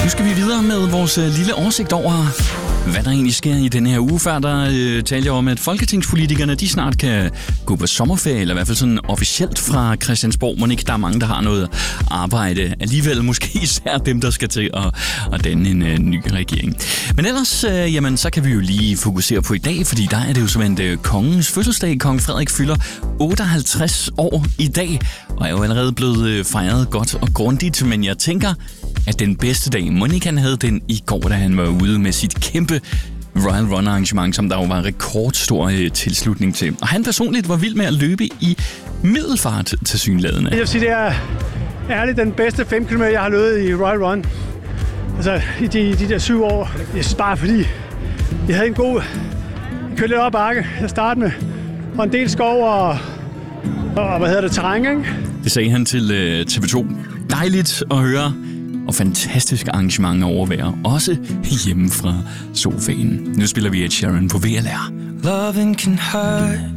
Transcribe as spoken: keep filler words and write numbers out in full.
Nu skal vi videre med vores lille oversigt over, hvad der egentlig sker i den her uge. Før der øh, talte jeg om, at folketingspolitikerne de snart kan gå på sommerferie, eller i hvert fald sådan officielt fra Christiansborg. Må ikke, der er mange, der har noget arbejde. Alligevel måske især dem, der skal til at, at danne en øh, ny regering. Men ellers, øh, jamen, så kan vi jo lige fokusere på i dag, fordi der er det jo simpelthen øh, kongens fødselsdag. Kong Frederik fylder otteoghalvtreds år i dag, og er jo allerede blevet øh, fejret godt og grundigt. Men jeg tænker, at den bedste dag, Monika havde den i går, da han var ude med sit kæmpe Royal Run arrangement, som der jo var rekordstor øh, tilslutning til. Og han personligt var vild med at løbe i middelfart til synladende. Jeg vil sige, det er ærligt den bedste fem kilometer, jeg har løbet i Royal Run. Altså i de, de der syv år. Jeg synes bare, fordi jeg havde en god... Jeg kørte lidt op ad bakke. Jeg startede med og en del skov og, og hvad hedder det, terræn, ikke? Det sagde han til øh, T V to. Dejligt at høre. Og fantastisk arrangement at overvære, også hjemme fra sofaen. Nu spiller vi Ed Sheeran på V L R. Loving can hurt,